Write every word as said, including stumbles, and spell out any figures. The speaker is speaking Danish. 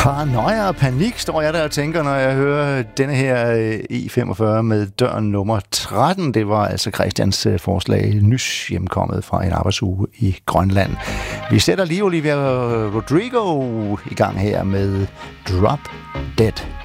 Paranoia og panik, står jeg der og tænker, når jeg hører denne her E femogfyrre med døren nummer tretten. Det var altså Christians forslag, nys hjemkommet fra en arbejdsuge i Grønland. Vi sætter lige Olivia Rodrigo i gang her med Drop Dead.